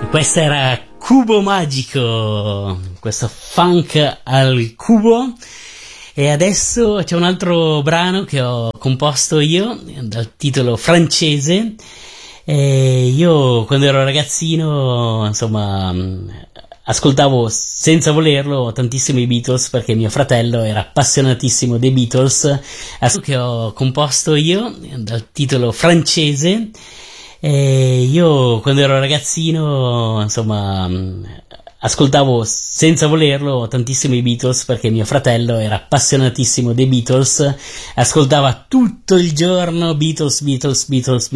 Questa era Cubo Magico, questo funk al cubo. E adesso c'è un altro brano che ho composto io, dal titolo Francese. E io quando ero ragazzino, insomma, ascoltavo senza volerlo tantissimo i Beatles, perché mio fratello era appassionatissimo dei Beatles. Adesso che ho composto io, dal titolo Francese. E io quando ero ragazzino, insomma, ascoltavo senza volerlo tantissimo i Beatles, perché mio fratello era appassionatissimo dei Beatles, ascoltava tutto il giorno Beatles, Beatles, Beatles,